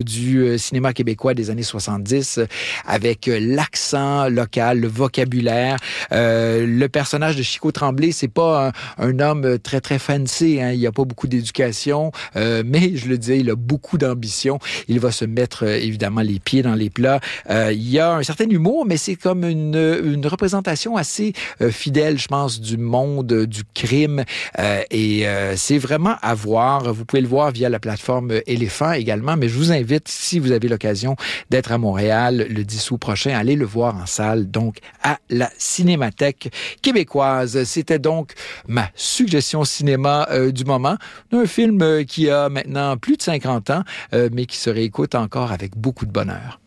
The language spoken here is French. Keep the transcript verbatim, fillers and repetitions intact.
du euh, cinéma québécois des années soixante-dix, euh, avec euh, l'accent local, le vocabulaire. Euh, le personnage de Chico Tremblay, c'est pas un, un homme très, très fancy, hein. Il n'y a pas beaucoup d'éducation, euh, mais je le disais, il a beaucoup d'ambition. Il va se mettre, euh, évidemment, les pieds dans les plats. Euh, il y a un certain humour, mais c'est comme une, une représentation assez euh, fidèle, je pense, du monde euh, du crime. Euh, et euh, c'est vraiment à voir. Vous pouvez le voir via la plateforme Éléphant également, mais je vous invite, si vous avez l'occasion d'être à Montréal le dix août prochain, à aller le voir en salle, donc à la Cinémathèque québécoise. C'était donc ma suggestion cinéma euh, du moment, d'un film euh, qui a maintenant plus de cinquante ans, euh, mais qui se réécoute encore avec beaucoup de bonheur.